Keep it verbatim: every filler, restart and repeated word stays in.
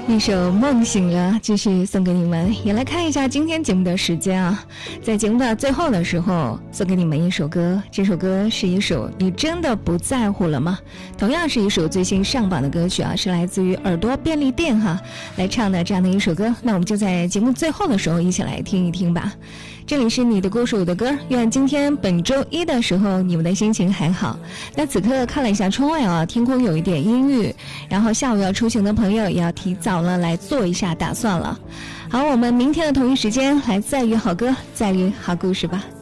一首《梦醒了》继续送给你们，也来看一下今天节目的时间啊。在节目的最后的时候，送给你们一首歌，这首歌是一首《你真的不在乎了吗》，同样是一首最新上榜的歌曲啊，是来自于耳朵便利店哈来唱的这样的一首歌。那我们就在节目最后的时候一起来听一听吧。这里是你的故事我的歌，愿今天本周一的时候你们的心情还好。那此刻看了一下窗外啊，天空有一点阴郁，然后下午要出行的朋友也要提早了来做一下打算了。好，我们明天的同一时间来再遇好歌，再遇好故事吧。